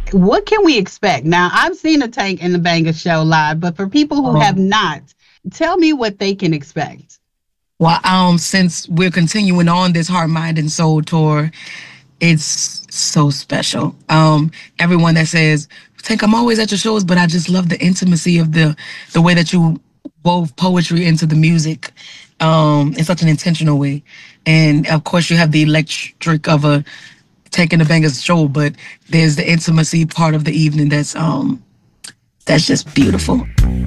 What can we expect? Now, I've seen a Tank and the Banger show live, but for people who have Um, not, tell me what they can expect. well, since we're continuing on this Heart, Mind, and Soul tour, it's so special. Everyone that says, "Tank, I'm always at your shows, but I just love the intimacy of the way that you wove poetry into the music, in such an intentional way." And of course, you have the electric of a taking the bangers show, but there's the intimacy part of the evening that's just beautiful.